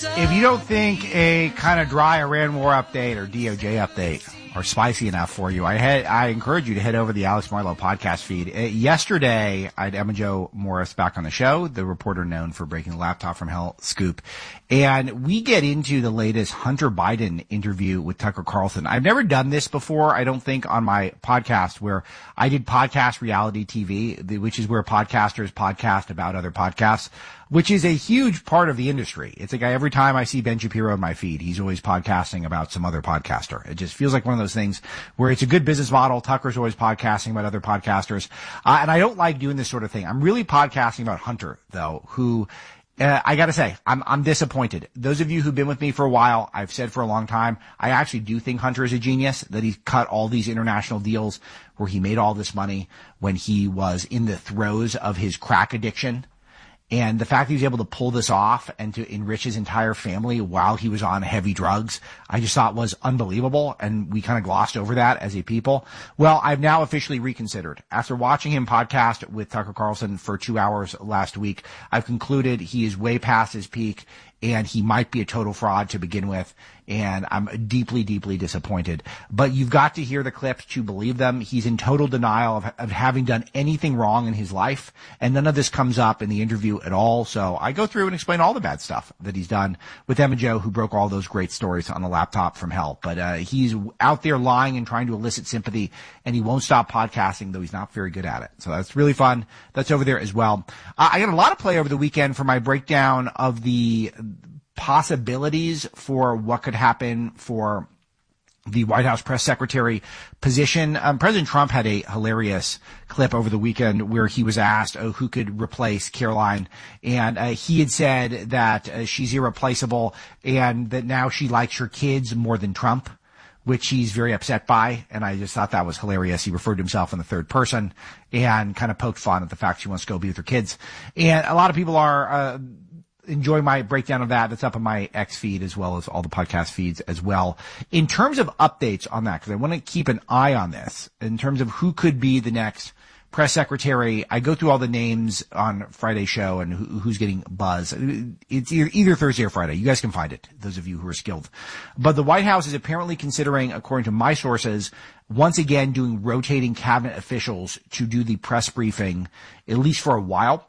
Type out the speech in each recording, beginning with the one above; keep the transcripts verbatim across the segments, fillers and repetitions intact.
If you don't think a kind of dry Iran war update or D O J update are spicy enough for you, I had, I encourage you to head over to the Alex Marlow podcast feed. Uh, yesterday, I had Emma Jo Morris back on the show, the reporter known for breaking the laptop from hell scoop. And we get into the latest Hunter Biden interview with Tucker Carlson. I've never done this before, I don't think, on my podcast, where I did podcast reality T V, which is where podcasters podcast about other podcasts, which is a huge part of the industry. It's like every time I see Ben Shapiro in my feed, he's always podcasting about some other podcaster. It just feels like one of those things where it's a good business model. Tucker's always podcasting about other podcasters. Uh, and I don't like doing this sort of thing. I'm really podcasting about Hunter, though, who, uh, I gotta say, I'm, I'm disappointed. Those of you who've been with me for a while, I've said for a long time, I actually do think Hunter is a genius, that he cut all these international deals where he made all this money when he was in the throes of his crack addiction. And the fact that he was able to pull this off and to enrich his entire family while he was on heavy drugs, I just thought was unbelievable. And we kind of glossed over that as a people. Well, I've now officially reconsidered. After watching him podcast with Tucker Carlson for two hours last week, I've concluded he is way past his peak and he might be a total fraud to begin with. And I'm deeply, deeply disappointed. But you've got to hear the clips to believe them. He's in total denial of, of having done anything wrong in his life. And none of this comes up in the interview at all. So I go through and explain all the bad stuff that he's done with Emma Jo, who broke all those great stories on the laptop from hell. But uh, he's out there lying and trying to elicit sympathy. And he won't stop podcasting, though he's not very good at it. So that's really fun. That's over there as well. Uh, I got a lot of play over the weekend for my breakdown of the possibilities for what could happen for the White House press secretary position. Um, President Trump had a hilarious clip over the weekend where he was asked, oh, who could replace Caroline? And uh, he had said that uh, she's irreplaceable and that now she likes her kids more than Trump, which he's very upset by. And I just thought that was hilarious. He referred to himself in the third person and kind of poked fun at the fact she wants to go be with her kids. And a lot of people are uh, enjoy my breakdown of that. That's up on my X feed as well as all the podcast feeds as well. In terms of updates on that, because I want to keep an eye on this, in terms of who could be the next press secretary, I go through all the names on Friday's show and who, who's getting buzz. It's either, either Thursday or Friday. You guys can find it, those of you who are skilled. But the White House is apparently considering, according to my sources, once again doing rotating cabinet officials to do the press briefing, at least for a while.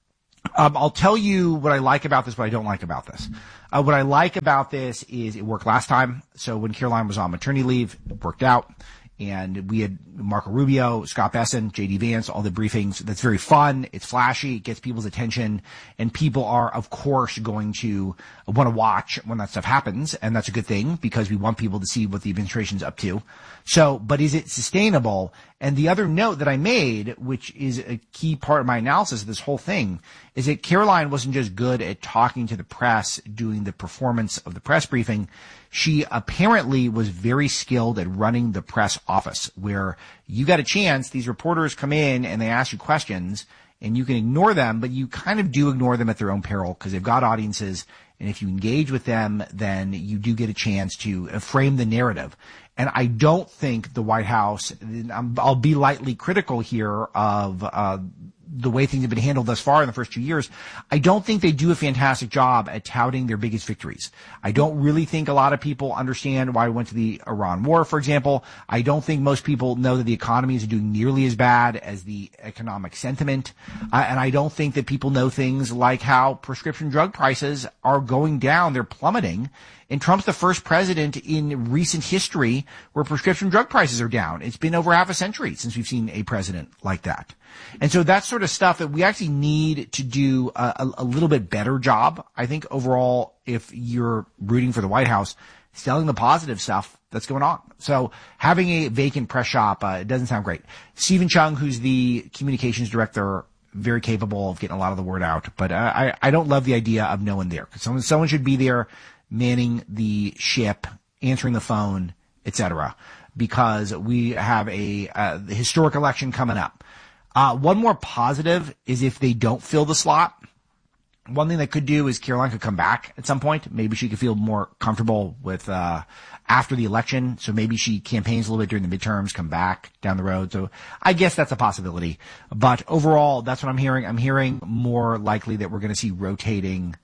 Um, I'll tell you what I like about this, what I don't like about this. Uh, what I like about this is it worked last time. So when Caroline was on maternity leave, it worked out. And we had Marco Rubio, Scott Bessent, J D Vance, all the briefings. That's very fun. It's flashy. It gets people's attention. And people are, of course, going to want to watch when that stuff happens. And that's a good thing because we want people to see what the administration's up to. So, but is it sustainable? And the other note that I made, which is a key part of my analysis of this whole thing, is that Caroline wasn't just good at talking to the press, doing the performance of the press briefing. She apparently was very skilled at running the press office, where you got a chance, these reporters come in and they ask you questions and you can ignore them, but you kind of do ignore them at their own peril because they've got audiences. And if you engage with them, then you do get a chance to frame the narrative. And I don't think the White House, I'll be lightly critical here of uh the way things have been handled thus far in the first two years, I don't think they do a fantastic job at touting their biggest victories. I don't really think a lot of people understand why we went to the Iran war, for example. I don't think most people know that the economy is doing nearly as bad as the economic sentiment. Uh, and I don't think that people know things like how prescription drug prices are going down. They're plummeting. And Trump's the first president in recent history where prescription drug prices are down. It's been over half a century since we've seen a president like that. And so that's sort of stuff that we actually need to do a, a, a little bit better job. I think overall, if you're rooting for the White House, selling the positive stuff that's going on. So having a vacant press shop, uh, it doesn't sound great. Stephen Chung, who's the communications director, very capable of getting a lot of the word out. But uh, I, I don't love the idea of no one there. Someone, someone should be there manning the ship, answering the phone, et cetera, because we have a uh, the historic election coming up. Uh, one more positive is if they don't fill the slot. One thing they could do is Caroline could come back at some point. Maybe she could feel more comfortable with uh after the election. So maybe she campaigns a little bit during the midterms, come back down the road. So I guess that's a possibility. But overall, that's what I'm hearing. I'm hearing more likely that we're going to see rotating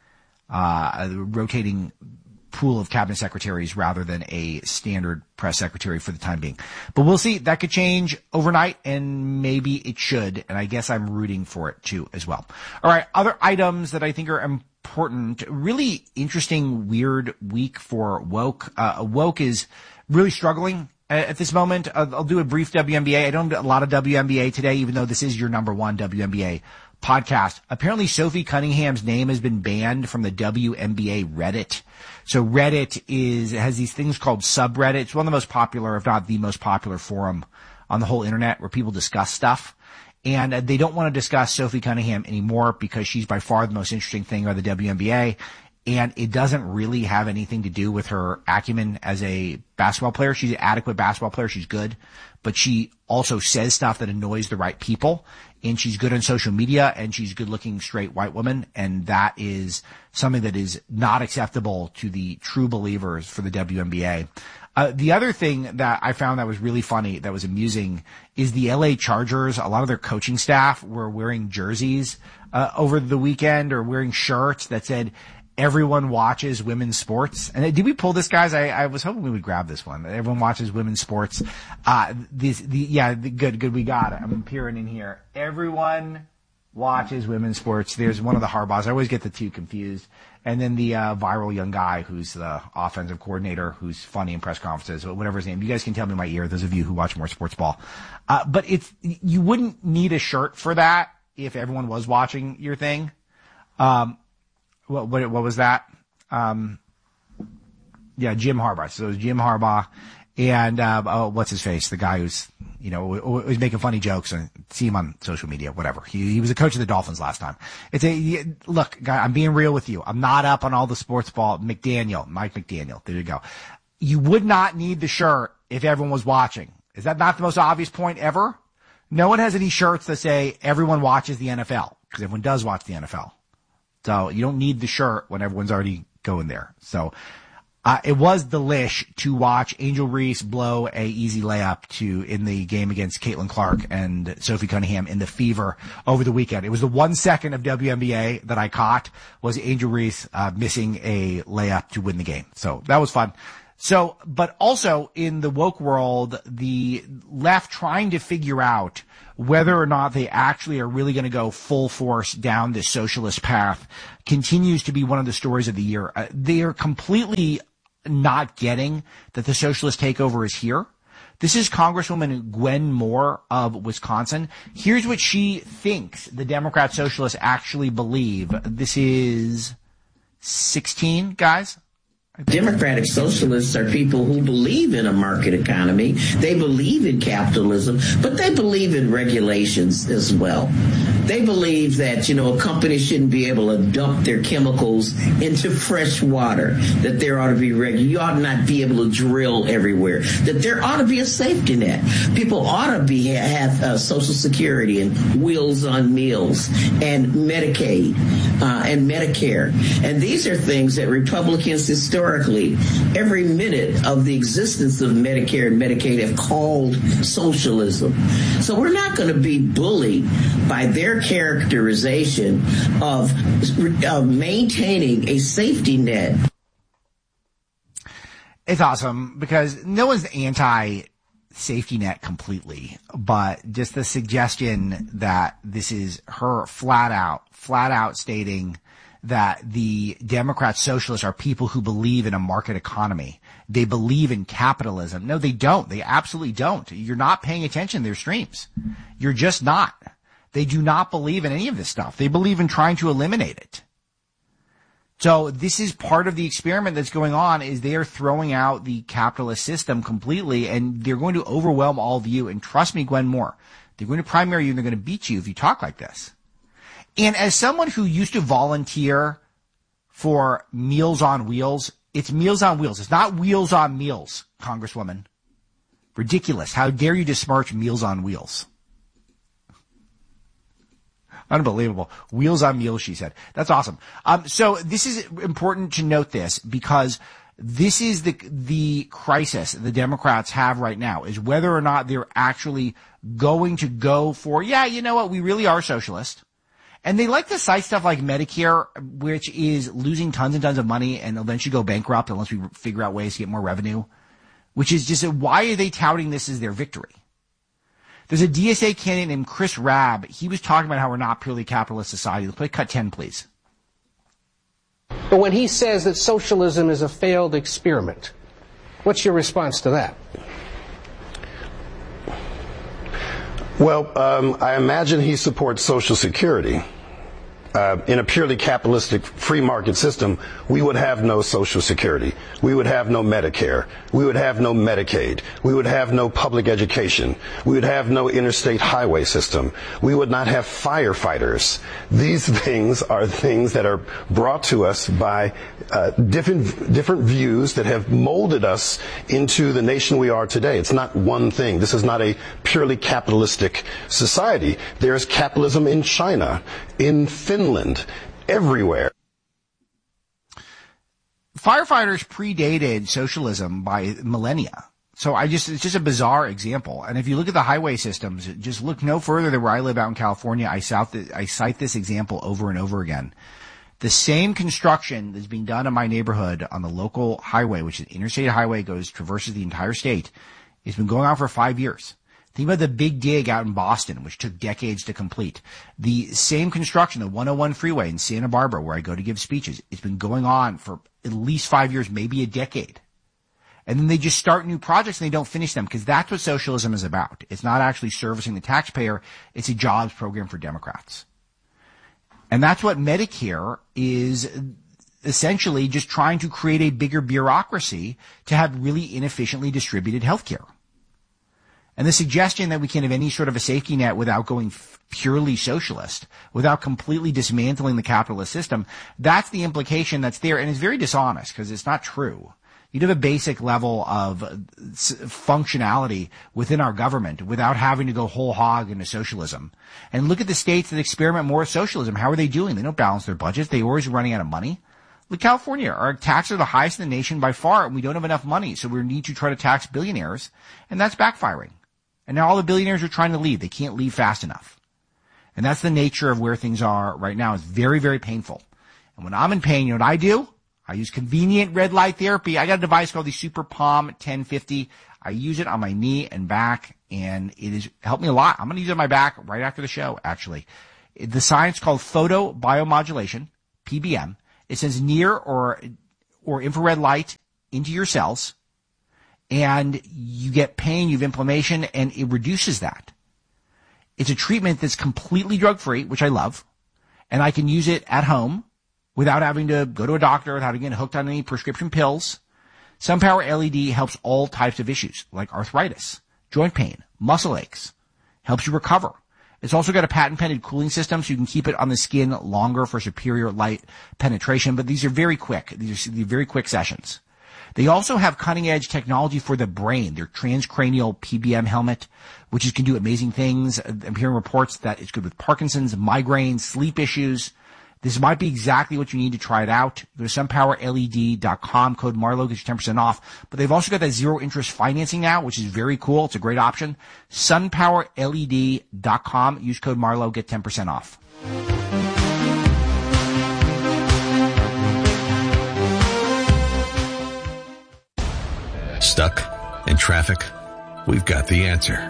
uh, rotating pool of cabinet secretaries rather than a standard press secretary for the time being. But we'll see. That could change overnight, and maybe it should. And I guess I'm rooting for it too as well. All right. Other items that I think are important. Really interesting, weird week for woke. Uh, woke is really struggling at this moment. I'll, I'll do a brief W N B A. I don't do a lot of W N B A today, even though this is your number one W N B A podcast. Apparently Sophie Cunningham's name has been banned from the W N B A Reddit. So Reddit is, has these things called subreddit. It's one of the most popular, if not the most popular forum on the whole internet where people discuss stuff. And they don't want to discuss Sophie Cunningham anymore because she's by far the most interesting thing about the W N B A. And it doesn't really have anything to do with her acumen as a basketball player. She's an adequate basketball player. She's good. But she also says stuff that annoys the right people. And she's good on social media, and she's a good-looking straight white woman. And that is something that is not acceptable to the true believers for the W N B A. Uh, the other thing that I found that was really funny, that was amusing, is the L A Chargers. A lot of their coaching staff were wearing jerseys uh, over the weekend, or wearing shirts that said, "Everyone watches women's sports." And did we pull this, guys? I, I was hoping we would grab this one. Everyone watches women's sports. Uh, this, the, yeah, the, good, good. We got it. I'm peering in here. Everyone watches women's sports. There's one of the Harbaughs. I always get the two confused. And then the, uh, viral young guy who's the offensive coordinator, who's funny in press conferences, whatever his name. You guys can tell me in my ear, those of you who watch more sports ball. Uh, but it's, you wouldn't need a shirt for that if everyone was watching your thing. Um, What, what, what was that? Um, yeah, Jim Harbaugh. So it was Jim Harbaugh and, uh, oh, what's his face? The guy who's, you know, was making funny jokes, and see him on social media, whatever. He, he was a coach of the Dolphins last time. It's a, look, guy, I'm being real with you. I'm not up on all the sports ball. McDaniel, Mike McDaniel. There you go. You would not need the shirt if everyone was watching. Is that not the most obvious point ever? No one has any shirts that say everyone watches the N F L, because everyone does watch the N F L. So you don't need the shirt when everyone's already going there. So uh, it was delish to watch Angel Reese blow a easy layup to in the game against Caitlin Clark and Sophie Cunningham in the Fever over the weekend. It was the one second of W N B A that I caught was Angel Reese uh, missing a layup to win the game. So that was fun. So, but also in the woke world, the left trying to figure out whether or not they actually are really going to go full force down this socialist path continues to be one of the stories of the year. Uh, they are completely not getting that the socialist takeover is here. This is Congresswoman Gwen Moore of Wisconsin. Here's what she thinks the Democrat socialists actually believe. This is sixteen, guys. Democratic socialists are people who believe in a market economy. They believe in capitalism, but they believe in regulations as well. They believe that, you know, a company shouldn't be able to dump their chemicals into fresh water, that there ought to be reg- you ought not be able to drill everywhere, that there ought to be a safety net. People ought to be have uh, Social Security and Wheels on Meals and Medicaid uh, and Medicare. And these are things that Republicans historically, every minute of the existence of Medicare and Medicaid, have called socialism. So we're not going to be bullied by their characterization of, of maintaining a safety net. It's awesome because no one's anti-safety net completely, but just the suggestion that this is her flat out, flat out stating that the Democrat socialists are people who believe in a market economy. They believe in capitalism. No, they don't. They absolutely don't. You're not paying attention to their streams. You're just not. They do not believe in any of this stuff. They believe in trying to eliminate it. So this is part of the experiment that's going on, is they are throwing out the capitalist system completely, and they're going to overwhelm all of you. And trust me, Gwen Moore, they're going to primary you and they're going to beat you if you talk like this. And as someone who used to volunteer for Meals on Wheels, it's Meals on Wheels. It's not Wheels on Meals, Congresswoman. Ridiculous. How dare you besmirch Meals on Wheels? Unbelievable. Wheels on Meals, she said. That's awesome. Um, so this is important to note this because this is the, the crisis the Democrats have right now, is whether or not they're actually going to go for, yeah, you know what, we really are socialist. And they like to cite stuff like Medicare, which is losing tons and tons of money and eventually go bankrupt unless we figure out ways to get more revenue, which is just, why are they touting this as their victory? There's a D S A candidate named Chris Rabb. He was talking about how we're not purely capitalist society. Let's play cut ten, please. But when he says that socialism is a failed experiment, what's your response to that? Well, um, I imagine he supports Social Security. Uh, in a purely capitalistic free market system, we would have no Social Security. We would have no Medicare. We would have no Medicaid. We would have no public education. We would have no interstate highway system. We would not have firefighters. These things are things that are brought to us by uh, different different views that have molded us into the nation we are today. It's not one thing. This is not a purely capitalistic society. There's capitalism in China, in Finland, everywhere. Firefighters predated socialism by millennia. So I just, it's just a bizarre example. And if you look at the highway systems, just look no further than where I live out in California. I cite, I cite this example over and over again. The same construction that's being done in my neighborhood on the local highway, which is interstate highway, goes, traverses the entire state, has been going on for five years. Think about the big dig out in Boston, which took decades to complete. The same construction, the one oh one freeway in Santa Barbara, where I go to give speeches, it's been going on for at least five years, maybe a decade. And then they just start new projects and they don't finish them, because that's what socialism is about. It's not actually servicing the taxpayer. It's a jobs program for Democrats. And that's what Medicare is, essentially just trying to create a bigger bureaucracy to have really inefficiently distributed health care. And the suggestion that we can have any sort of a safety net without going purely socialist, without completely dismantling the capitalist system, that's the implication that's there. And it's very dishonest, because it's not true. You'd have a basic level of functionality within our government without having to go whole hog into socialism. And look at the states that experiment more with socialism. How are they doing? They don't balance their budgets. They're always running out of money. Look, California, our taxes are the highest in the nation by far, and we don't have enough money. So we need to try to tax billionaires, and that's backfiring. And now all the billionaires are trying to leave. They can't leave fast enough. And that's the nature of where things are right now. It's very, very painful. And when I'm in pain, you know what I do? I use convenient red light therapy. I got a device called the Super Palm ten fifty. I use it on my knee and back, and it has helped me a lot. I'm going to use it on my back right after the show, actually. The science called photobiomodulation, P B M. It sends near or, or infrared light into your cells, and you get pain, you have inflammation, and it reduces that. It's a treatment that's completely drug-free, which I love, and I can use it at home without having to go to a doctor, without getting hooked on any prescription pills. SunPower L E D helps all types of issues, like arthritis, joint pain, muscle aches, helps you recover. It's also got a patent-pending cooling system, so you can keep it on the skin longer for superior light penetration, but these are very quick. These are very quick sessions. They also have cutting-edge technology for the brain, their transcranial P B M helmet, which is, can do amazing things. I'm hearing reports that it's good with Parkinson's, migraines, sleep issues. This might be exactly what you need to try it out. Go to sun power L E D dot com, code Marlowe gets you ten percent off. But they've also got that zero-interest financing now, which is very cool. It's a great option. sun power L E D dot com, use code Marlowe, get ten percent off. Stuck in traffic? We've got the answer.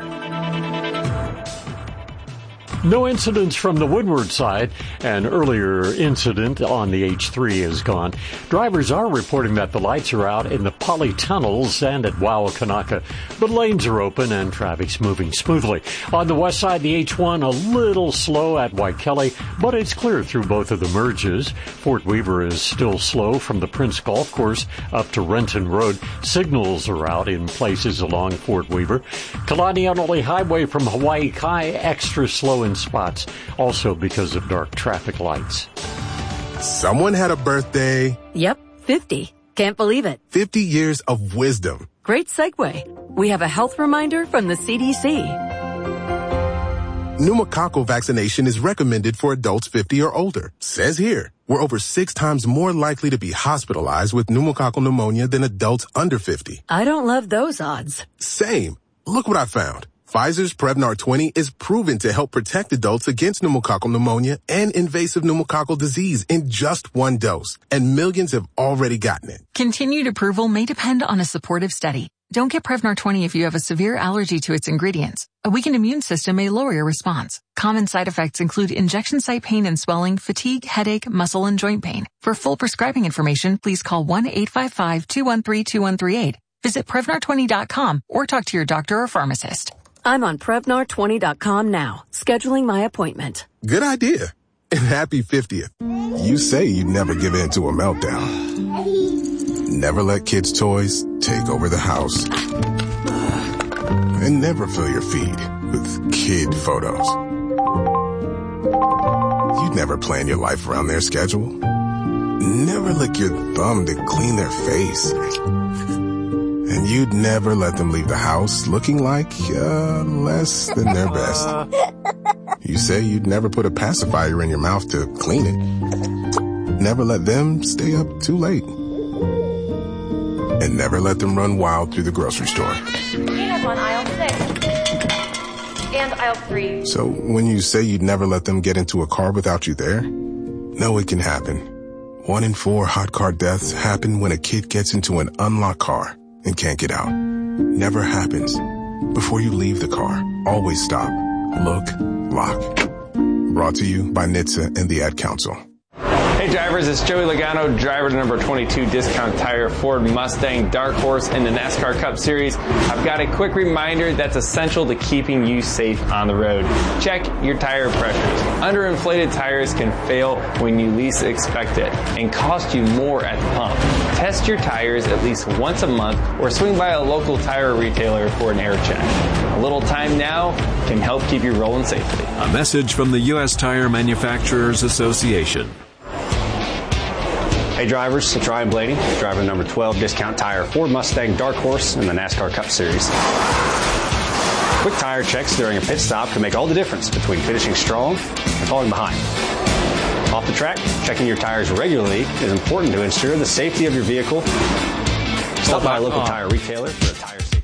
No incidents from the Woodward side. An earlier incident on the H three is gone. Drivers are reporting that the lights are out in the polytunnels and at Wawakanaka, but lanes are open and traffic's moving smoothly. On the west side, the H one a little slow at Waikele, but it's clear through both of the merges. Fort Weaver is still slow from the Prince Golf Course up to Renton Road. Signals are out in places along Fort Weaver. Kalanianoli Highway from Hawaii Kai, extra slow in spots, also because of dark traffic lights. Someone had a birthday. Yep, fifty. Can't believe it. fifty years of wisdom. Great segue. We have a health reminder from the C D C. Pneumococcal vaccination is recommended for adults fifty or older. Says here, we're over six times more likely to be hospitalized with pneumococcal pneumonia than adults under fifty. I don't love those odds. Same. Look what I found. Pfizer's Prevnar twenty is proven to help protect adults against pneumococcal pneumonia and invasive pneumococcal disease in just one dose, and millions have already gotten it. Continued approval may depend on a supportive study. Don't get Prevnar twenty if you have a severe allergy to its ingredients. A weakened immune system may lower your response. Common side effects include injection site pain and swelling, fatigue, headache, muscle, and joint pain. For full prescribing information, please call one eight five five, two one three, two one three eight. Visit Prevnar twenty dot com or talk to your doctor or pharmacist. I'm on Prevnar twenty dot com now, scheduling my appointment. Good idea. And happy fiftieth. You say you'd never give in to a meltdown. Never let kids' toys take over the house. And never fill your feed with kid photos. You'd never plan your life around their schedule. Never lick your thumb to clean their face. And you'd never let them leave the house looking like, uh, less than their best. You say you'd never put a pacifier in your mouth to clean it. Never let them stay up too late. And never let them run wild through the grocery store. Peanuts on aisle six. And aisle three. So when you say you'd never let them get into a car without you there, know it can happen. One in four hot car deaths happen when a kid gets into an unlocked car and can't get out. Never happens. Before you leave the car, always stop, look, lock. Brought to you by N H T S A and the Ad Council. Hey drivers, it's Joey Logano, driver to number twenty-two Discount Tire Ford Mustang Dark Horse in the NASCAR Cup Series. I've got a quick reminder that's essential to keeping you safe on the road. Check your tire pressures. Underinflated tires can fail when you least expect it and cost you more at the pump. Test your tires at least once a month or swing by a local tire retailer for an air check. A little time now can help keep you rolling safely. A message from the U S Tire Manufacturers Association. Hey drivers, it's Ryan Blaney, driver number twelve Discount Tire Ford Mustang Dark Horse in the NASCAR Cup Series. Quick tire checks during a pit stop can make all the difference between finishing strong and falling behind. Off the track, checking your tires regularly is important to ensure the safety of your vehicle. Stop by a local tire retailer for a tire safety.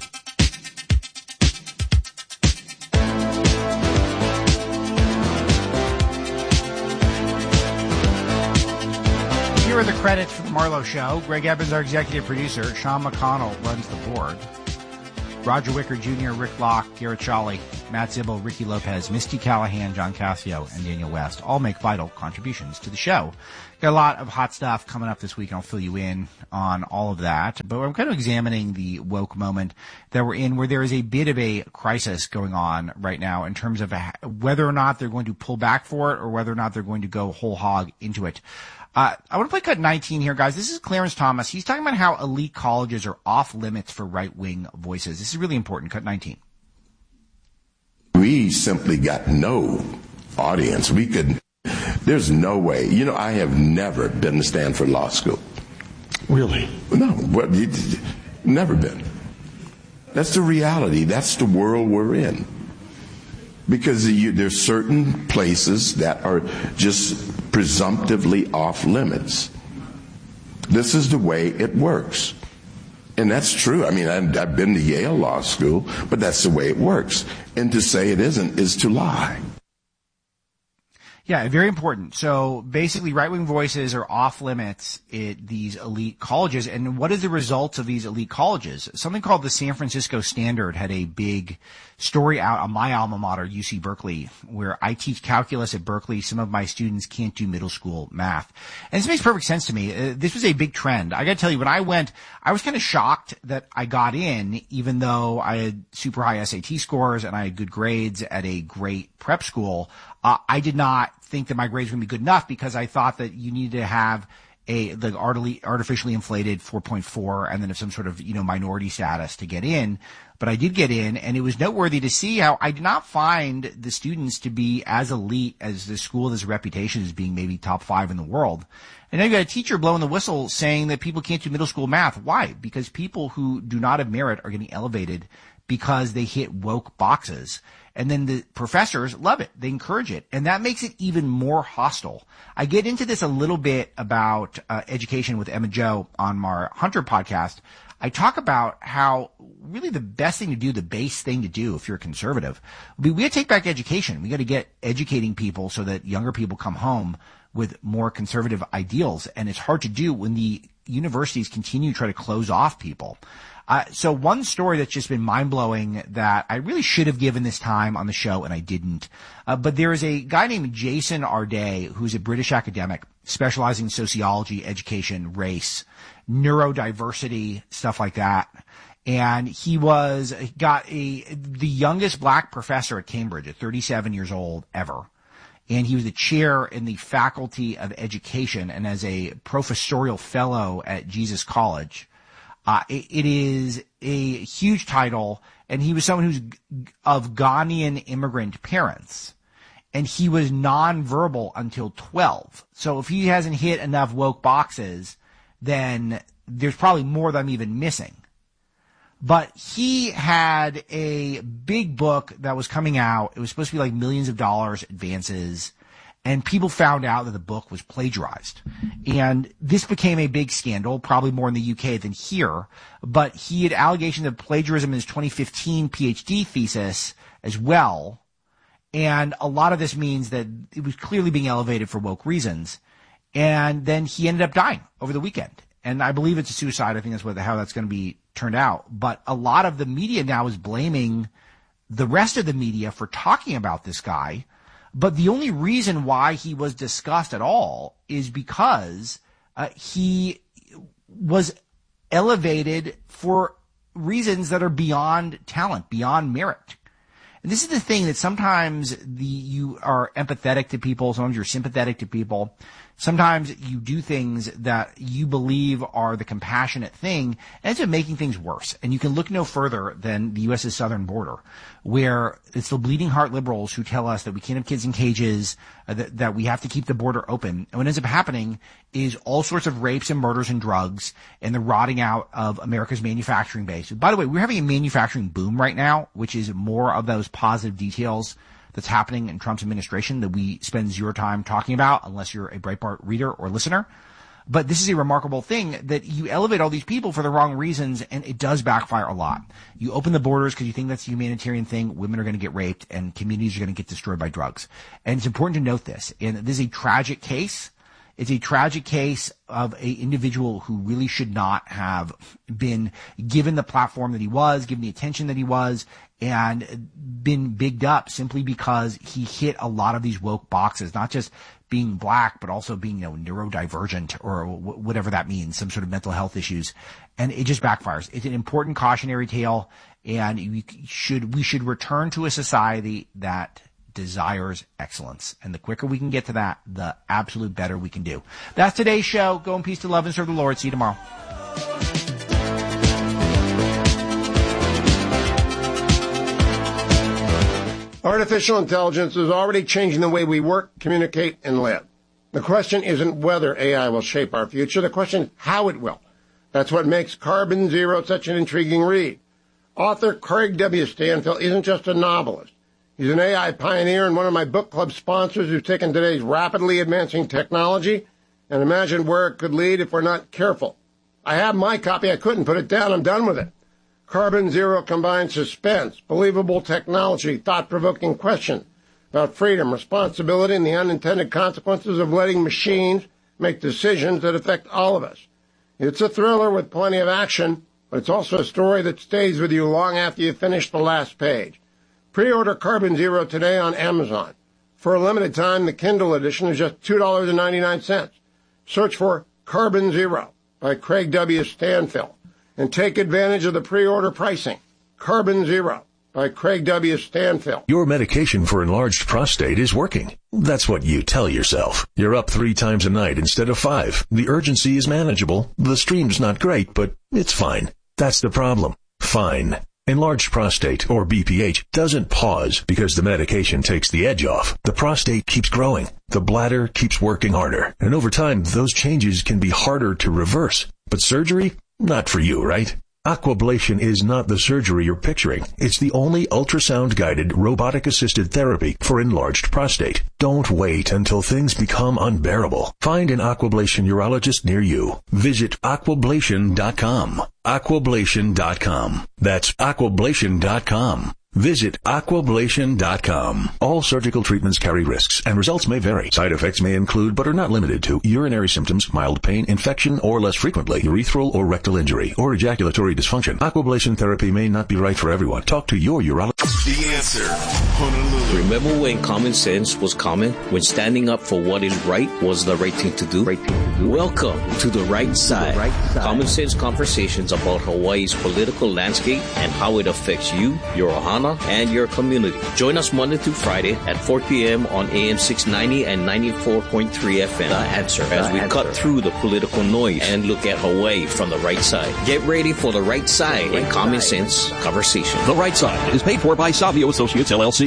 Here are the credits for the Marlowe Show. Greg Evans, our executive producer. Sean McConnell runs the board. Roger Wicker Junior, Rick Locke, Garrett Shawley, Matt Zibel, Ricky Lopez, Misty Callahan, John Cassio, and Daniel West all make vital contributions to the show. Got a lot of hot stuff coming up this week, and I'll fill you in on all of that. But I'm kind of examining the woke moment that we're in, where there is a bit of a crisis going on right now in terms of whether or not they're going to pull back for it or whether or not they're going to go whole hog into it. Uh, I want to play cut nineteen here, guys. This is Clarence Thomas. He's talking about how elite colleges are off limits for right-wing voices. This is really important. Cut nineteen. We simply got no audience. We could, there's no way. You know, I have never been to Stanford Law School. Really? No, well, never been. That's the reality. That's the world we're in. Because you, there's certain places that are just presumptively off limits. This is the way it works. And that's true. I mean, I've, I've been to Yale Law School, but that's the way it works. And to say it isn't is to lie. Yeah, very important. So basically, right-wing voices are off limits at these elite colleges. And what is the result of these elite colleges? Something called the San Francisco Standard had a big story out on my alma mater, U C Berkeley, where I teach calculus at Berkeley. Some of my students can't do middle school math. And this makes perfect sense to me. Uh, this was a big trend. I got to tell you, when I went, I was kind of shocked that I got in, even though I had super high S A T scores and I had good grades at a great prep school. Uh, I did not think that my grades were going to be good enough because I thought that you needed to have a the artificially inflated four point four and then of some sort of, you know, minority status to get in. But I did get in, and it was noteworthy to see how I did not find the students to be as elite as the school has a reputation as being maybe top five in the world. And now you got a teacher blowing the whistle saying that people can't do middle school math. Why? Because people who do not have merit are getting elevated because they hit woke boxes. And then the professors love it. They encourage it. And that makes it even more hostile. I get into this a little bit about uh, education with Emma Jo on my Hunter podcast. I talk about how really the best thing to do, the base thing to do if you're a conservative, we, we got to take back education. We got to get educating people so that younger people come home with more conservative ideals. And it's hard to do when the universities continue to try to close off people. Uh, so one story that's just been mind-blowing that I really should have given this time on the show and I didn't. Uh, but there is a guy named Jason Arday who's a British academic specializing in sociology, education, race, neurodiversity, stuff like that. And he was, got a, the youngest black professor at Cambridge at thirty-seven years old ever. And he was the chair in the Faculty of Education and as a professorial fellow at Jesus College. Uh, it, it is a huge title, and he was someone who's of Ghanaian immigrant parents, and he was nonverbal until twelve. So if he hasn't hit enough woke boxes, then there's probably more that I'm even missing. But he had a big book that was coming out. It was supposed to be like millions of dollars advances. And people found out that the book was plagiarized. And this became a big scandal, probably more in the U K than here. But he had allegations of plagiarism in his twenty fifteen PhD thesis as well. And a lot of this means that it was clearly being elevated for woke reasons. And then he ended up dying over the weekend. And I believe it's a suicide. I think that's what, how that's going to be turned out. But a lot of the media now is blaming the rest of the media for talking about this guy. But the only reason why he was discussed at all is because uh, he was elevated for reasons that are beyond talent, beyond merit. And this is the thing that sometimes the you are empathetic to people, sometimes you're sympathetic to people. Sometimes you do things that you believe are the compassionate thing, and it ends up making things worse. And you can look no further than the U S's southern border, where it's the bleeding heart liberals who tell us that we can't have kids in cages, uh, that, that we have to keep the border open. And what ends up happening is all sorts of rapes and murders and drugs and the rotting out of America's manufacturing base. By the way, we're having a manufacturing boom right now, which is more of those positive details that's happening in Trump's administration that we spend zero time talking about unless you're a Breitbart reader or listener. But this is a remarkable thing that you elevate all these people for the wrong reasons, and it does backfire a lot. You open the borders because you think that's a humanitarian thing. Women are going to get raped and communities are going to get destroyed by drugs. And it's important to note this. And this is a tragic case. It's a tragic case of an individual who really should not have been given the platform that he was, given the attention that he was, and been bigged up simply because he hit a lot of these woke boxes, not just being black, but also being, you know, neurodivergent or w- whatever that means, some sort of mental health issues. And it just backfires. It's an important cautionary tale, and we should, we should return to a society that desires excellence. And the quicker we can get to that, the absolute better we can do. That's today's show. Go in peace to love and serve the Lord. See you tomorrow. Artificial intelligence is already changing the way we work, communicate, and live. The question isn't whether A I will shape our future. The question is how it will. That's what makes Carbon Zero such an intriguing read. Author Craig W. Stanfield isn't just a novelist. He's an A I pioneer and one of my book club sponsors who's taken today's rapidly advancing technology and imagined where it could lead if we're not careful. I have my copy. I couldn't put it down. I'm done with it. Carbon Zero combines suspense, believable technology, thought-provoking questions about freedom, responsibility, and the unintended consequences of letting machines make decisions that affect all of us. It's a thriller with plenty of action, but it's also a story that stays with you long after you finish the last page. Pre-order Carbon Zero today on Amazon. For a limited time, the Kindle edition is just two dollars and ninety-nine cents. Search for Carbon Zero by Craig W. Stanfield and take advantage of the pre-order pricing. Carbon Zero by Craig W. Stanfield. Your medication for enlarged prostate is working. That's what you tell yourself. You're up three times a night instead of five. The urgency is manageable. The stream's not great, but it's fine. That's the problem. Fine. Enlarged prostate, or B P H, doesn't pause because the medication takes the edge off. The prostate keeps growing. The bladder keeps working harder. And over time, those changes can be harder to reverse. But surgery? Not for you, right? Aquablation is not the surgery you're picturing. It's the only ultrasound-guided, robotic-assisted therapy for enlarged prostate. Don't wait until things become unbearable. Find an Aquablation urologist near you. Visit aquablation dot com. aquablation dot com. That's aquablation dot com. Visit aquablation dot com. All surgical treatments carry risks, and results may vary. Side effects may include, but are not limited to, urinary symptoms, mild pain, infection, or less frequently, urethral or rectal injury, or ejaculatory dysfunction. Aquablation therapy may not be right for everyone. Talk to your urologist. The Answer, Honolulu. Remember when common sense was common? When standing up for what is right was the right thing to do? Right thing to do. Welcome to The Right Side. The right side. Common sense conversations about Hawaii's political landscape and how it affects you, your ohana, and your community. Join us Monday through Friday at four p.m. on A M six ninety and ninety-four point three F M. The Answer, as we cut through the political noise and look at Hawaii from the right side. Get ready for The Right Side in Common Sense Conversation. The Right Side is paid for by Savio Associates, L L C.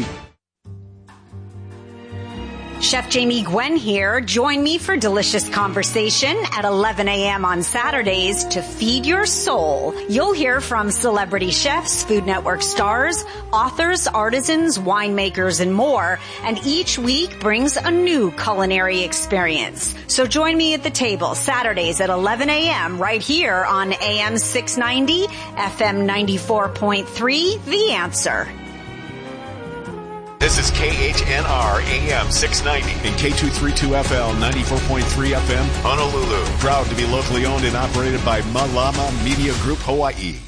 Chef Jamie Gwen here. Join me for delicious conversation at eleven a.m. on Saturdays to feed your soul. You'll hear from celebrity chefs, Food Network stars, authors, artisans, winemakers, and more. And each week brings a new culinary experience. So join me at the table Saturdays at eleven a.m. right here on A M six ninety, F M ninety-four point three, The Answer. This is K H N R A M six ninety and K two thirty-two F L ninety-four point three F M Honolulu. Proud to be locally owned and operated by Malama Media Group Hawaii.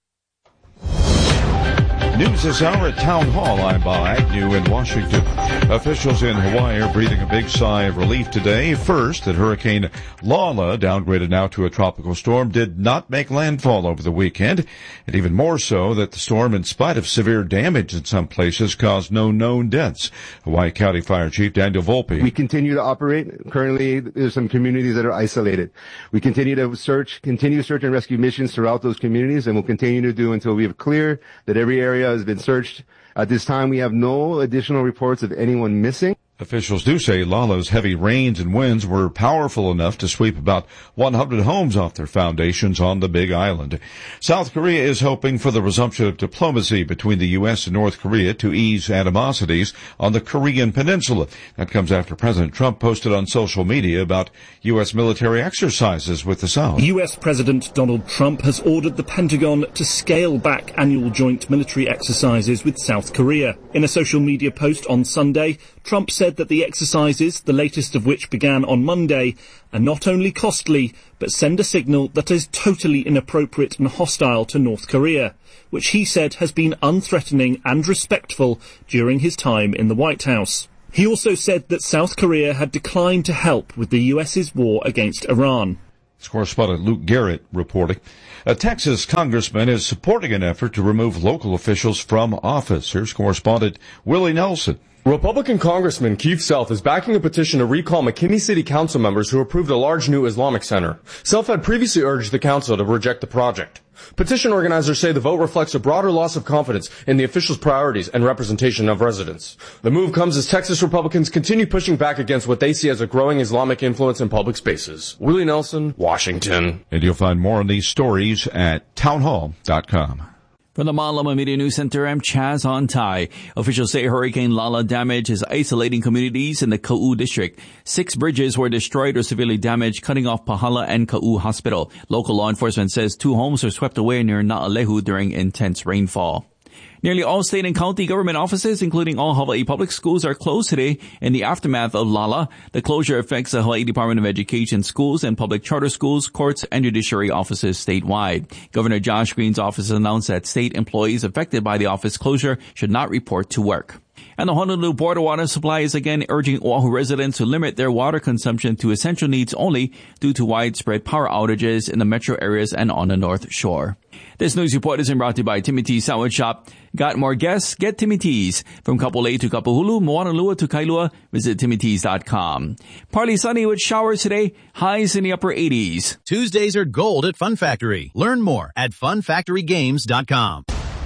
News this hour at Town Hall. I'm Bob Agnew in Washington. Officials in Hawaii are breathing a big sigh of relief today. First, that Hurricane Lala, downgraded now to a tropical storm, did not make landfall over the weekend. And even more so that the storm, in spite of severe damage in some places, caused no known deaths. Hawaii County Fire Chief Daniel Volpe. We continue to operate. Currently, there's some communities that are isolated. We continue to search, continue search and rescue missions throughout those communities, and we'll continue to do until we have clear that every area has been searched. At this time, we have no additional reports of anyone missing. Officials do say Lala's heavy rains and winds were powerful enough to sweep about one hundred homes off their foundations on the Big Island. South Korea is hoping for the resumption of diplomacy between the U S and North Korea to ease animosities on the Korean Peninsula. That comes after President Trump posted on social media about U S military exercises with the South. U S President Donald Trump has ordered the Pentagon to scale back annual joint military exercises with South Korea. In a social media post on Sunday, Trump said that the exercises, the latest of which began on Monday, are not only costly, but send a signal that is totally inappropriate and hostile to North Korea, which he said has been unthreatening and respectful during his time in the White House. He also said that South Korea had declined to help with the U S's war against Iran. Correspondent Luke Garrett reporting. A Texas congressman is supporting an effort to remove local officials from office. Here's correspondent Willie Nelson. Republican Congressman Keith Self is backing a petition to recall McKinney City Council members who approved a large new Islamic center. Self had previously urged the council to reject the project. Petition organizers say the vote reflects a broader loss of confidence in the officials' priorities and representation of residents. The move comes as Texas Republicans continue pushing back against what they see as a growing Islamic influence in public spaces. Willie Nelson, Washington. And you'll find more on these stories at townhall dot com. From the Malama Media News Center, I'm Chaz Ontai. Officials say Hurricane Lala damage is isolating communities in the Ka'u district. Six bridges were destroyed or severely damaged, cutting off Pahala and Ka'u Hospital. Local law enforcement says two homes were swept away near Na'alehu during intense rainfall. Nearly all state and county government offices, including all Hawaii public schools, are closed today in the aftermath of Lala. The closure affects the Hawaii Department of Education schools and public charter schools, courts, and judiciary offices statewide. Governor Josh Green's office announced that state employees affected by the office closure should not report to work. And the Honolulu Board of Water Supply is again urging Oahu residents to limit their water consumption to essential needs only due to widespread power outages in the metro areas and on the North Shore. This news report is brought to you by Timmy T's Sandwich Shop. Got more guests? Get Timmy T's. From Kapolei to Kapahulu, Moanalua to Kailua, visit timmy t's dot com. Partly sunny with showers today, highs in the upper eighties. Tuesdays are gold at Fun Factory. Learn more at fun factory games dot com.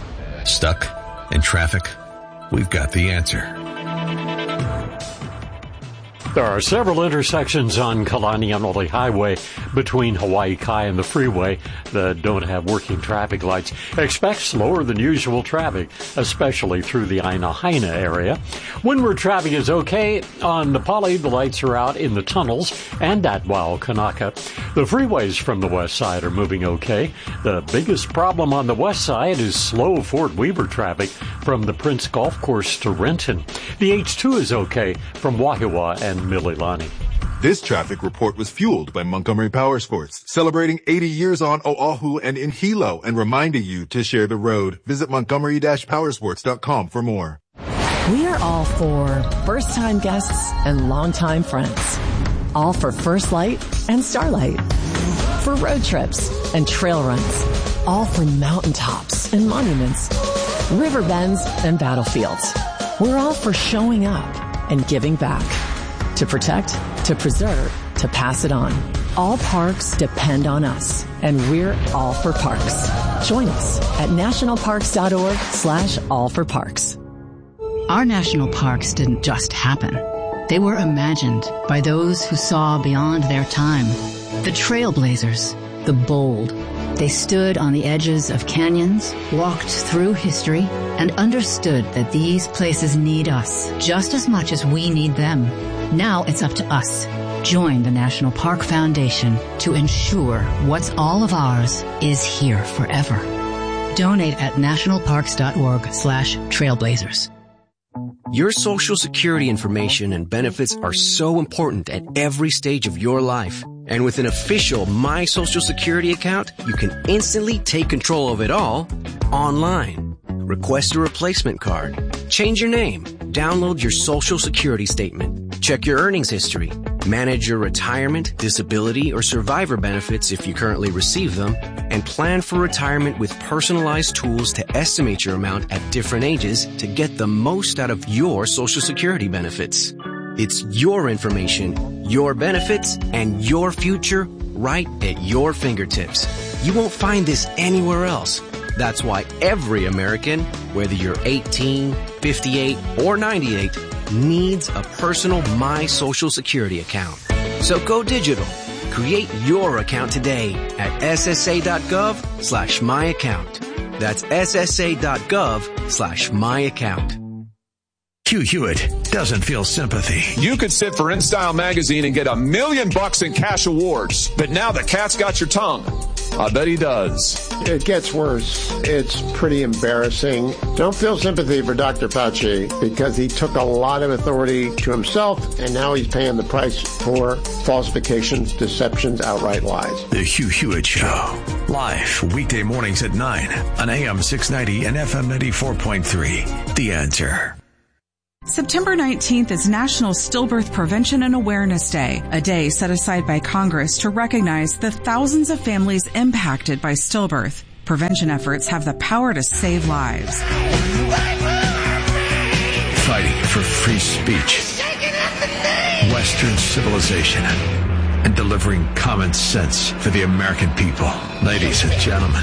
Stuck in traffic? We've got the answer. There are several intersections on Kalanianoli Highway between Hawaii Kai and the freeway that don't have working traffic lights. Expect slower than usual traffic, especially through the Aina Haina area. Windward traffic is okay. On the Poly, the lights are out in the tunnels and at Waiakanaka. The freeways from the west side are moving okay. The biggest problem on the west side is slow Fort Weaver traffic from the Prince Golf Course to Renton. The H two is okay from Wahiawa and Mililani. This traffic report was fueled by Montgomery Powersports, celebrating eighty years on Oahu and in Hilo and reminding you to share the road. Visit montgomery dash powersports dot com for more. We are all for first-time guests and longtime friends. All for First Light and Starlight. For road trips and trail runs. All for mountaintops and monuments. River bends and battlefields. We're all for showing up and giving back. To protect, to preserve, to pass it on. All parks depend on us, and we're all for parks. Join us at nationalparks.org slash all for parks. Our national parks didn't just happen. They were imagined by those who saw beyond their time. The trailblazers, the bold. They stood on the edges of canyons, walked through history, and understood that these places need us just as much as we need them. Now it's up to us. Join the National Park Foundation to ensure what's all of ours is here forever. Donate at nationalparks.org slash trailblazers. Your Social Security information and benefits are so important at every stage of your life. And with an official My Social Security account, you can instantly take control of it all online. Request a replacement card. Change your name. Download your Social Security statement. Check your earnings history. Manage your retirement, disability, or survivor benefits if you currently receive them. And plan for retirement with personalized tools to estimate your amount at different ages to get the most out of your Social Security benefits. It's your information, your benefits, and your future right at your fingertips. You won't find this anywhere else. That's why every American, whether you're eighteen, fifty-eight, or ninety-eight, needs a personal My Social Security account. So go digital. Create your account today at ssa.gov slash my account. That's ssa.gov slash my account. Hugh Hewitt doesn't feel sympathy. You could sit for InStyle magazine and get a million bucks in cash awards, but now the cat's got your tongue. I bet he does. It gets worse. It's pretty embarrassing. Don't feel sympathy for Doctor Fauci because he took a lot of authority to himself and now he's paying the price for falsifications, deceptions, outright lies. The Hugh Hewitt Show. Live weekday mornings at nine on A M six ninety and F M ninety-four point three. The Answer. September nineteenth is National Stillbirth Prevention and Awareness Day, a day set aside by Congress to recognize the thousands of families impacted by stillbirth. Prevention efforts have the power to save lives. Fighting for free speech, Western civilization, and delivering common sense for the American people. Ladies and gentlemen,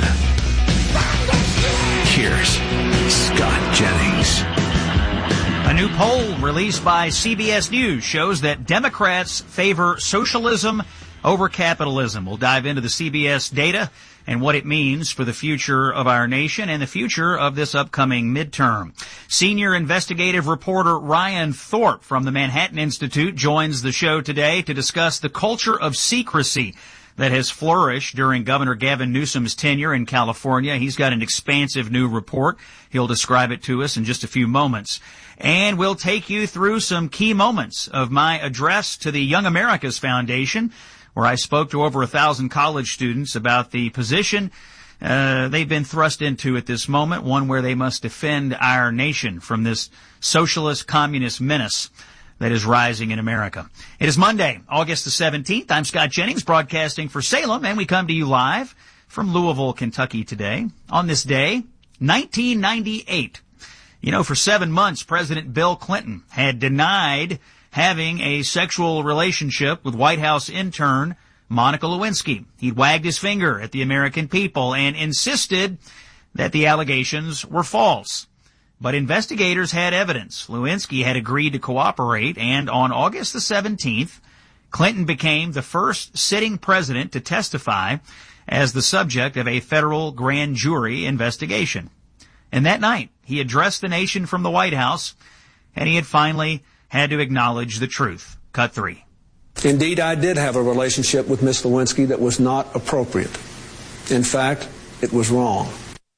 here's Scott Jennings. A new poll released by C B S News shows that Democrats favor socialism over capitalism. We'll dive into the C B S data and what it means for the future of our nation and the future of this upcoming midterm. Senior investigative reporter Ryan Thorpe from the Manhattan Institute joins the show today to discuss the culture of secrecy that has flourished during Governor Gavin Newsom's tenure in California. He's got an expansive new report. He'll describe it to us in just a few moments. And we'll take you through some key moments of my address to the Young America's Foundation, where I spoke to over a thousand college students about the position uh, they've been thrust into at this moment, one where they must defend our nation from this socialist communist menace that is rising in America. It is Monday, August the seventeenth. I'm Scott Jennings, broadcasting for Salem, and we come to you live from Louisville, Kentucky today. On this day, nineteen ninety-eight. You know, for seven months, President Bill Clinton had denied having a sexual relationship with White House intern Monica Lewinsky. He wagged his finger at the American people and insisted that the allegations were false. But investigators had evidence. Lewinsky had agreed to cooperate, and on August the seventeenth, Clinton became the first sitting president to testify as the subject of a federal grand jury investigation. And that night, he addressed the nation from the White House, and he had finally had to acknowledge the truth. Cut three. Indeed, I did have a relationship with Miss Lewinsky that was not appropriate. In fact, it was wrong.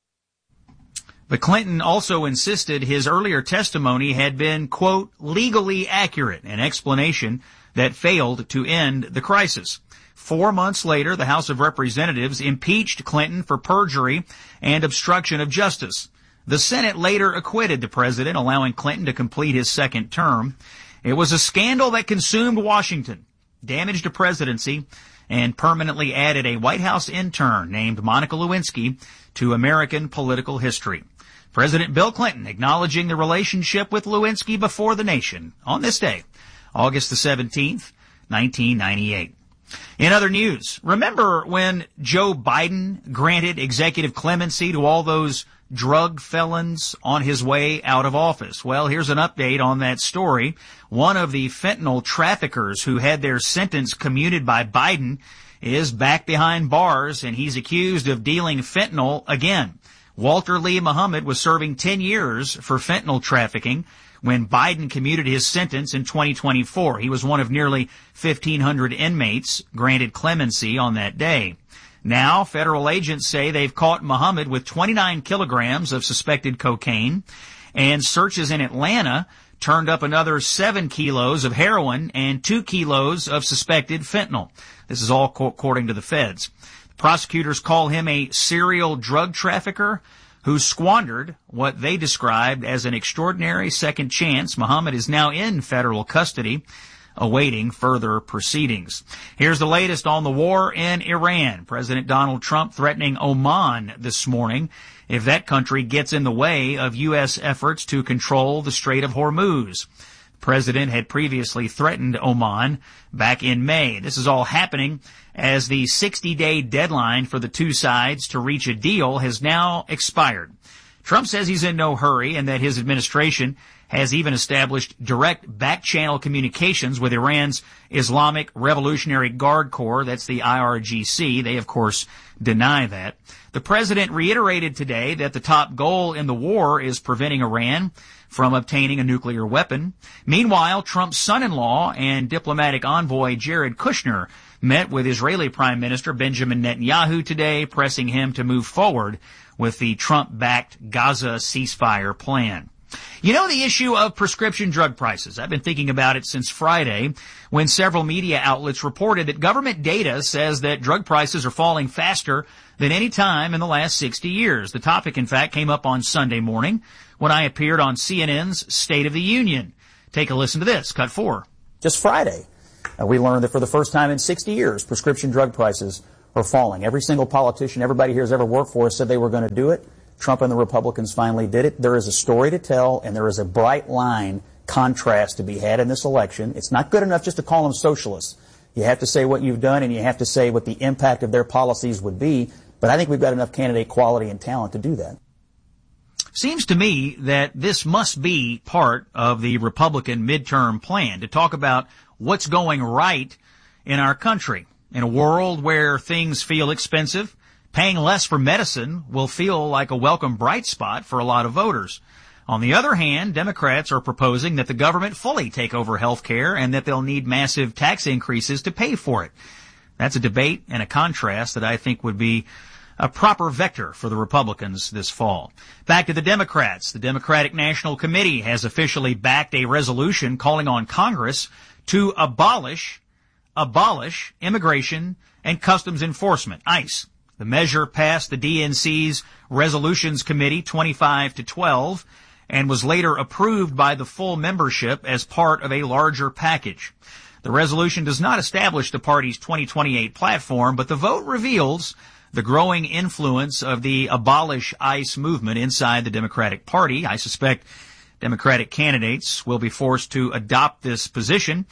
But Clinton also insisted his earlier testimony had been, quote, legally accurate, an explanation that failed to end the crisis. Four months later, the House of Representatives impeached Clinton for perjury and obstruction of justice. The Senate later acquitted the president, allowing Clinton to complete his second term. It was a scandal that consumed Washington, damaged a presidency, and permanently added a White House intern named Monica Lewinsky to American political history. President Bill Clinton acknowledging the relationship with Lewinsky before the nation on this day, August the seventeenth, nineteen ninety-eight. In other news, remember when Joe Biden granted executive clemency to all those drug felons on his way out of office? Well, here's an update on that story. One of the fentanyl traffickers who had their sentence commuted by Biden is back behind bars, and he's accused of dealing fentanyl again. Walter Lee Muhammad was serving ten years for fentanyl trafficking when Biden commuted his sentence in twenty twenty-four. He was one of nearly fifteen hundred inmates granted clemency on that day. Now, federal agents say they've caught Muhammad with twenty-nine kilograms of suspected cocaine, and searches in Atlanta turned up another seven kilos of heroin and two kilos of suspected fentanyl. This is all according to the feds. Prosecutors call him a serial drug trafficker who squandered what they described as an extraordinary second chance. Muhammad is now in federal custody, awaiting further proceedings. Here's the latest on the war in Iran. President Donald Trump threatening Oman this morning if that country gets in the way of U S efforts to control the Strait of Hormuz. The president had previously threatened Oman back in May. This is all happening as the sixty-day deadline for the two sides to reach a deal has now expired. Trump says he's in no hurry and that his administration has even established direct back-channel communications with Iran's Islamic Revolutionary Guard Corps. That's the I R G C. They, of course, deny that. The president reiterated today that the top goal in the war is preventing Iran from obtaining a nuclear weapon. Meanwhile, Trump's son-in-law and diplomatic envoy Jared Kushner met with Israeli Prime Minister Benjamin Netanyahu today, pressing him to move forward with the Trump-backed Gaza ceasefire plan. You know, the issue of prescription drug prices. I've been thinking about it since Friday when several media outlets reported that government data says that drug prices are falling faster than any time in the last sixty years. The topic, in fact, came up on Sunday morning when I appeared on C N N's State of the Union. Take a listen to this. Cut four. Just Friday, uh, we learned that for the first time in sixty years, prescription drug prices are falling. Every single politician, everybody here has ever worked for us said they were going to do it. Trump and the Republicans finally did it. There is a story to tell, and there is a bright line contrast to be had in this election. It's not good enough just to call them socialists. You have to say what you've done, and you have to say what the impact of their policies would be. But I think we've got enough candidate quality and talent to do that. Seems to me that this must be part of the Republican midterm plan to talk about what's going right in our country. In a world where things feel expensive, paying less for medicine will feel like a welcome bright spot for a lot of voters. On the other hand, Democrats are proposing that the government fully take over health care and that they'll need massive tax increases to pay for it. That's a debate and a contrast that I think would be a proper vector for the Republicans this fall. Back to the Democrats. The Democratic National Committee has officially backed a resolution calling on Congress to abolish, abolish immigration and customs enforcement, ICE. The measure passed the D N C's Resolutions Committee twenty-five to twelve and was later approved by the full membership as part of a larger package. The resolution does not establish the party's twenty twenty-eight platform, but the vote reveals the growing influence of the abolish ICE movement inside the Democratic Party. I suspect Democratic candidates will be forced to adopt this position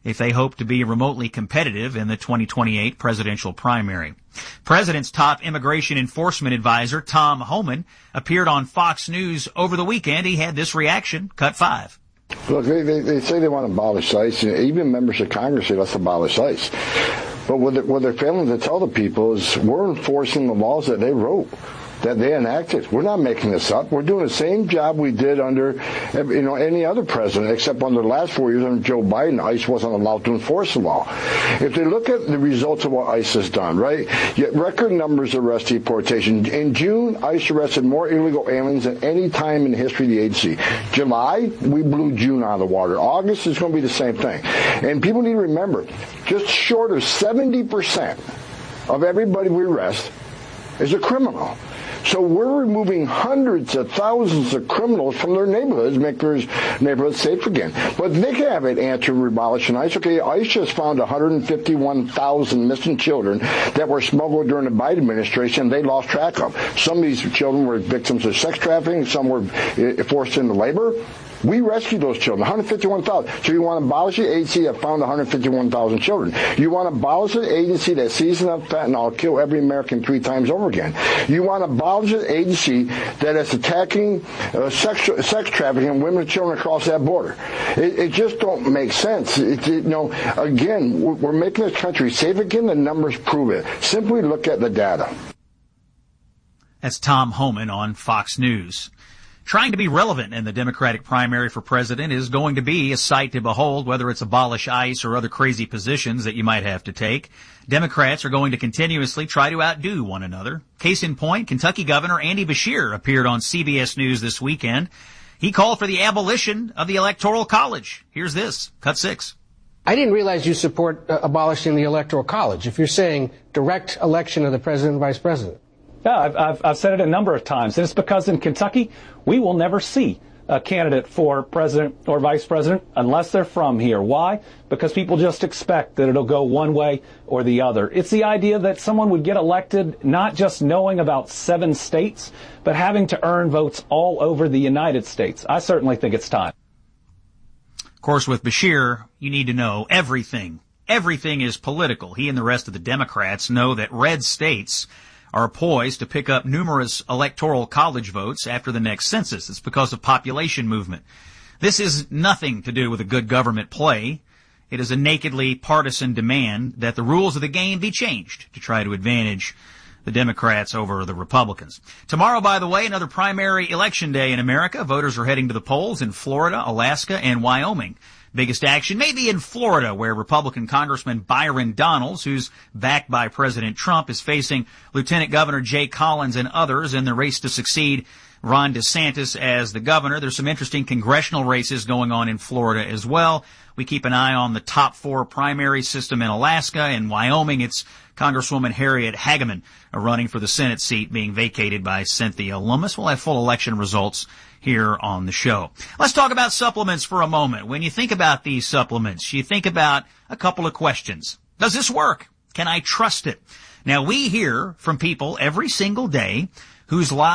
if they hope to be remotely competitive in the twenty twenty-eight presidential primary. President's top immigration enforcement advisor, Tom Homan, appeared on Fox News over the weekend. He had this reaction, cut five. Look, they, they, they say they want to abolish ICE, and even members of Congress say let's abolish ICE. But what they're, what they're failing to tell the people is we're enforcing the laws that they wrote, that they enacted. We're not making this up. We're doing the same job we did under, you know, any other president, except under the last four years under Joe Biden, ICE wasn't allowed to enforce the law. If they look at the results of what ICE has done, right, yet record numbers of arrest deportation. In June, ICE arrested more illegal aliens than any time in the history of the agency. July, we blew June out of the water. August is going to be the same thing. And people need to remember, just short of seventy percent of everybody we arrest is a criminal. So we're removing hundreds of thousands of criminals from their neighborhoods, make their neighborhoods safe again. But they can have an answer to abolishing ICE. Okay, ICE just found one hundred fifty-one thousand missing children that were smuggled during the Biden administration. They lost track of. Some of these children were victims of sex trafficking. Some were forced into labor. We rescued those children, one hundred fifty-one thousand. So you want to abolish the agency that found one hundred fifty-one thousand children. You want to abolish the agency that sees enough fentanyl to kill every American three times over again. You want to abolish the agency that is attacking uh, sex, sex trafficking and women and children across that border. It, it just don't make sense. It, it, you know, again, we're, we're making this country safe again. The numbers prove it. Simply look at the data. That's Tom Homan on Fox News. Trying to be relevant in the Democratic primary for president is going to be a sight to behold, whether it's abolish ICE or other crazy positions that you might have to take. Democrats are going to continuously try to outdo one another. Case in point, Kentucky Governor Andy Beshear appeared on C B S News this weekend. He called for the abolition of the Electoral College. Here's this, cut six. I didn't realize you support uh, abolishing the Electoral College. If you're saying direct election of the president and vice president. Yeah, I've, I've, I've said it a number of times. And it's because in Kentucky, we will never see a candidate for president or vice president unless they're from here. Why? Because people just expect that it'll go one way or the other. It's the idea that someone would get elected not just knowing about seven states, but having to earn votes all over the United States. I certainly think it's time. Of course, with Beshear, you need to know everything. Everything is political. He and the rest of the Democrats know that red states are poised to pick up numerous electoral college votes after the next census. It's because of population movement. This is nothing to do with a good government play. It is a nakedly partisan demand that the rules of the game be changed to try to advantage the Democrats over the Republicans. Tomorrow, by the way, another primary election day in America. Voters are heading to the polls in Florida, Alaska, and Wyoming. Biggest action may be in Florida, where Republican Congressman Byron Donalds, who's backed by President Trump, is facing Lieutenant Governor Jay Collins and others in the race to succeed Ron DeSantis as the governor. There's some interesting congressional races going on in Florida as well. We keep an eye on the top four primary system in Alaska. In Wyoming, it's Congresswoman Harriet Hageman running for the Senate seat being vacated by Cynthia Lummis. We'll have full election results here on the show. Let's talk about supplements for a moment. When you think about these supplements, you think about a couple of questions. Does this work? Can I trust it? Now, we hear from people every single day whose lives